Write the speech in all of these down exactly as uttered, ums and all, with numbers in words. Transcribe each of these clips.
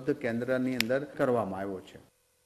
ઉપલબ્ધ કેન્દ્રની અંદર કરવામાં આવ્યો છે.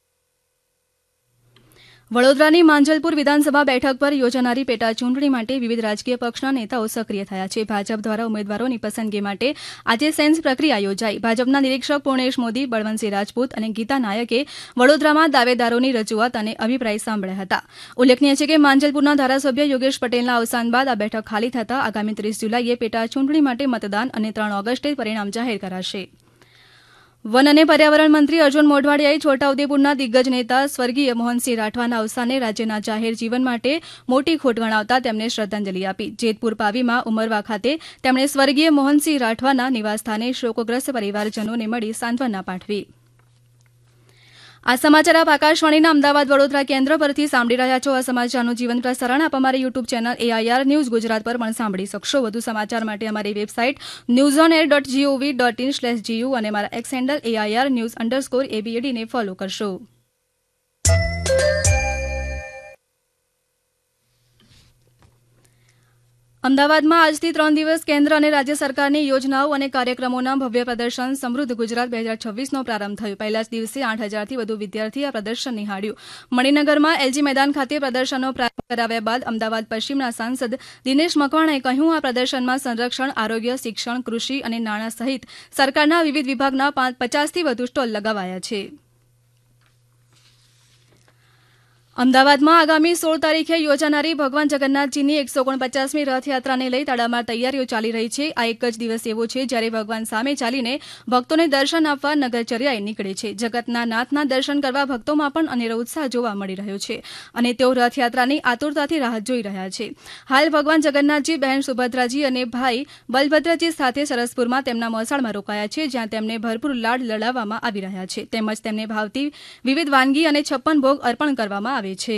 વડોદરાની માંજલપુર વિધાનસભા બેઠક પર યોજાનારી પેટા ચૂંટણી માટે વિવિધ રાજકીય પક્ષના નેતાઓ સક્રિય થયા છે. ભાજપ દ્વારા ઉમેદવારોની પસંદગી માટે આજે સેન્સ પ્રક્રિયા યોજાઈ. ભાજપના નિરીક્ષક પૂર્ણેશ મોદી, બળવંતસિંહ રાજપૂત અને ગીતા નાયકે વડોદરામાં દાવેદારોની રજૂઆત અને અભિપ્રાય સાંભળ્યા હતા. ઉલ્લેખનીય છે કે માંજલપુરના ધારાસભ્ય યોગેશ પટેલના અવસાન બાદ આ બેઠક ખાલી થતાં આગામી ત્રીસ જુલાઈએ પેટા ચૂંટણી માટે મતદાન અને ત્રણ ઓગસ્ટે પરિણામ જાહેર કરાશે. વન અને પર્યાવરણ મંત્રી અર્જુન મોઢવાડિયાએ છોટાઉદેપુરના દિગ્ગજ નેતા સ્વર્ગીય મોહનસિંહ રાઠવાના અવસાનને રાજ્યના જાહેર જીવન માટે મોટી ખોટ ગણાવતા તેમને શ્રદ્ધાંજલિ આપી. જેતપુર પાવીમાં ઉમરવા ખાતે તેમણે સ્વર્ગીય મોહનસિંહ રાઠવાના નિવાસસ્થાને શોકગ્રસ્ત પરિવારજનોને મળી સાંત્વના પાઠવી. આ સમાચાર આપ આકાશવાણીના અમદાવાદ વડોદરા કેન્દ્ર પરથી સાંભળી રહ્યા છો. આ સમાચારનું જીવંત પ્રસારણ આપ અમારી YouTube channel AIR news Gujarat પર પણ સાંભળી શકશો. વધુ સમાચાર માટે અમારી website news on air dot GOV dot in slash GU અને અમારા x handle AIR news underscore એબીએડીને follow કરશો. અમદાવાદમાં આજથી ત્રણ દિવસ કેન્દ્ર અને રાજ્ય સરકારની યોજનાઓ અને કાર્યક્રમોના ભવ્ય પ્રદર્શન સમૃદ્ધ ગુજરાત બે હજાર છવ્વીસનો પ્રારંભ થયો. પહેલા જ દિવસે આઠ હજારથી વધુ વિદ્યાર્થીએ આ પ્રદર્શન નિહાળ્યું. મણિનગરમાં એલજી મેદાન ખાતે પ્રદર્શનનો પ્રારંભ કરાવ્યા બાદ અમદાવાદ પશ્ચિમના સાંસદ દિનેશ મકવાણાએ કહ્યું, આ પ્રદર્શનમાં સંરક્ષણ, આરોગ્ય, શિક્ષણ, કૃષિ અને નાણાં સહિત સરકારના વિવિધ વિભાગના પચાસથી વધુ સ્ટોલ લગાવાયા છે. અમદાવાદમાં આગામી સોળ તારીખે યોજાનારી ભગવાન જગન્નાથજીની એકસો ઓગણપચાસમી રથયાત્રાને લઈ તડામાર તૈયારીઓ ચાલી રહી છે. આ એક જ દિવસ એવો છે જ્યારે ભગવાન સામે ચાલીને ભક્તોને દર્શન આપવા નગરચર્યાએ નીકળે છે. જગતના નાથના દર્શન કરવા ભક્તોમાં પણ અનેરો ઉત્સાહ જોવા મળી રહ્યો છે અને તેઓ રથયાત્રાની આતુરતાથી રાહ જોઈ રહ્યા છે. હાલ ભગવાન જગન્નાથજી, બહેન સુભદ્રાજી અને ભાઈ બલભદ્રજી સાથે સરસપુરમાં તેમના મોસાળમાં રોકાયા છે, જ્યાં તેમને ભરપૂર લાડ લડાવવામાં આવી રહ્યા છે. તેમજ તેમને ભાવતી વિવિધ વાનગી અને છપ્પન ભોગ અર્પણ કરવામાં આવે છે.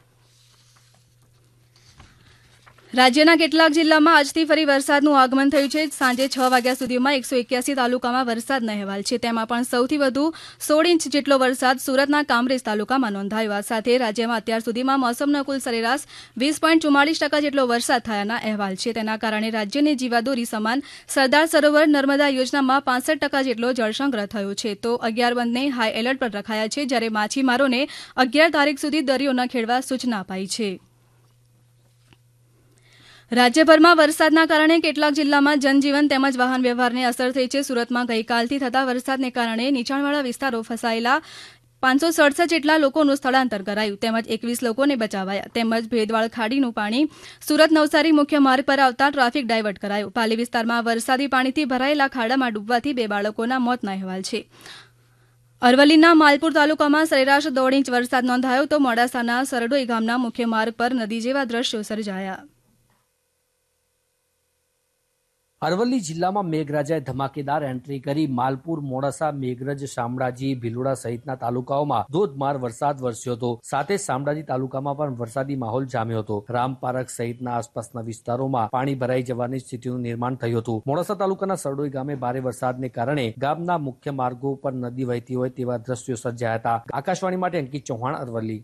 રાજ્યના કેટલાક જિલ્લામાં આજથી ફરી વરસાદનું આગમન થયું છે. સાંજે છ વાગ્યા સુધીમાં એકસો એક્યાસી તાલુકામાં વરસાદના અહેવાલ છે. તેમાં પણ સૌથી વધુ સોળ ઇંચ જેટલો વરસાદ સુરતના કામરેજ તાલુકામાં નોંધાયો. આ સાથે રાજ્યમાં અત્યાર સુધીમાં મોસમનો કુલ સરેરાશ વીસ પોઈન્ટ ચુમ્માળીસ ટકા જેટલો વરસાદ થયાના અહેવાલ છે. તેના કારણે રાજ્યની જીવાદોરી સમાન સરદાર સરોવર નર્મદા યોજનામાં પાંસઠ ટકા જેટલો જળસંગ્રહ થયો છે. તો અગિયાર બંધને હાઈ એલર્ટ પર રખાયા છે, જ્યારે માછીમારોને અગિયાર તારીખ સુધી દરિયો ન ખેડવા સૂચના અપાઈ છે. રાજ્યભરમાં વરસાદના કારણે કેટલાક જિલ્લામાં જનજીવન તેમજ વાહન વ્યવહારને અસર થઈ છે. સુરતમાં ગઈકાલથી થતા વરસાદને કારણે નીચાણવાળા વિસ્તારો ફસાયેલા પાંચસો સડસઠ જેટલા લોકોનું સ્થળાંતર કરાયું, તેમજ એકવીસ લોકોને બચાવાયા. તેમજ ભેદવાળ ખાડીનું પાણી સુરત નવસારી મુખ્ય માર્ગ પર આવતા ટ્રાફિક ડાયવર્ટ કરાયું. પાલી વિસ્તારમાં વરસાદી પાણીથી ભરાયેલા ખાડામાં ડૂબવાથી બે બાળકોના મોતના અહેવાલ છે. અરવલ્લીના માલપુર તાલુકામાં સરેરાશ દોઢ ઇંચ વરસાદ નોંધાયો, તો મોડાસાના સરડોઈ ગામના મુખ્ય માર્ગ પર નદી જેવા દ્રશ્યો સર્જાયા. અરવલ્લી જિલ્લામાં મેઘરાજાએ ધમાકેદાર એન્ટ્રી કરી માલપુર, મોડાસા, મેઘરજ, શામળાજી, ભિલોડા સહિતના તાલુકાઓમાં ધોધમાર વરસાદ વરસ્યો હતો. સાથે શામળાજી તાલુકામાં પણ વરસાદી માહોલ જામ્યો હતો. રામપારક સહિતના આસપાસના વિસ્તારોમાં પાણી ભરાઈ જવાની સ્થિતિનું નિર્માણ થયું હતું. મોડાસા તાલુકાના સરડોઈ ગામે ભારે વરસાદને કારણે ગામના મુખ્ય માર્ગો પર નદી વહેતી હોય તેવા દ્રશ્યો સર્જાયા હતા. આકાશવાણી માટે અંકિત ચૌહાણ, અરવલ્લી.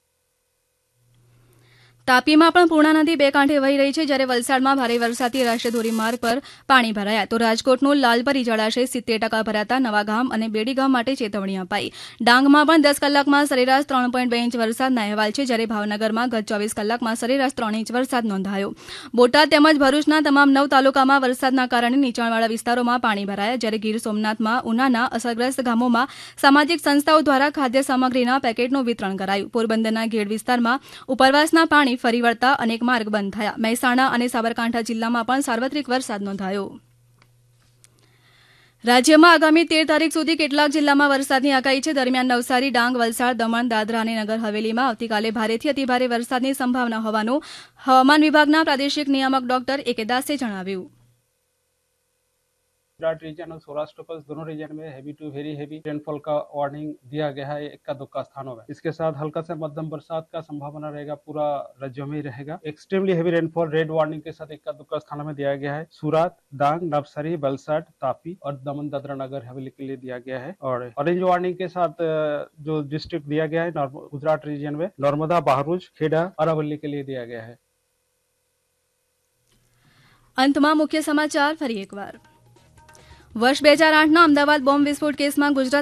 તાપીમાં પણ પૂર્ણા નદી બે કાંઠે વહી રહી છે, જ્યારે વલસાડમાં ભારે વરસાદથી રાષ્ટ્રીય ધોરીમાર્ગ પર પાણી ભરાયા. તો રાજકોટનું લાલપરી જળાશય સિત્તેર ટકા ભરાતા નવાગામ અને બેડીગામ માટે ચેતવણી અપાઈ. ડાંગમાં પણ દસ કલાકમાં સરેરાશ ત્રણ પોઈન્ટ બે ઇંચ વરસાદના અહેવાલ છે, જ્યારે ભાવનગરમાં ગત ચોવીસ કલાકમાં સરેરાશ ત્રણ ઇંચ વરસાદ નોંધાયો. બોટાદ તેમજ ભરૂચના તમામ નવ તાલુકામાં વરસાદના કારણે નીચાણવાળા વિસ્તારોમાં પાણી ભરાયા, જ્યારે ગીર સોમનાથમાં ઉનાના અસરગ્રસ્ત ગામોમાં સામાજિક સંસ્થાઓ દ્વારા ખાદ્ય સામગ્રીના પેકેટનું વિતરણ કરાયું. પોરબંદરના ઘેડ વિસ્તારમાં ઉપરવાસના પાણી ફરી વળતા અનેક માર્ગ બંધ થયા. મહેસાણા અને સાબરકાંઠા જિલ્લામાં પણ સાર્વત્રિક વરસાદ નોંધાયો. રાજ્યમાં આગામી તેર તારીખ સુધી કેટલાક જિલ્લામાં વરસાદની આગાહી છે. દરમિયાન નવસારી, ડાંગ, વલસાડ, દમણ, દાદરા અને નગર હવેલીમાં આવતીકાલે ભારેથી અતિભારે વરસાદની સંભાવના હોવાનું હવામાન વિભાગના પ્રાદેશિક નિયામક ડોક્ટર એ કે દાસે જણાવ્યું. गुजरात रीजन और सौराष्ट्र पर दोनों रीजन में heavy to very heavy rainfall का वार्निंग दिया गया है इक्का दुक्का स्थानों में. इसके साथ हल्का से मध्यम बरसात का संभावना रहेगा, पूरा राज्यों में रहेगा. Extremely heavy rainfall red warning के साथ इक्का दुक्का स्थानों में दिया गया है. सूरत, डांग, नवसारी, वलसाड, तापी और दमन दादरा नगर हवेली के लिए दिया गया है. और ऑरेंज वार्निंग के साथ जो डिस्ट्रिक्ट दिया गया है गुजरात रीजन में नर्मदा, बहरूच, खेड़ा, अरावली के लिए दिया गया है. અંતમાં મુખ્ય સમાચાર ફરી એકવાર. વર્ષ બે હજાર આઠના અમદાવાદ બોમ્બ વિસ્ફોટ કેસમાં ગુજરાત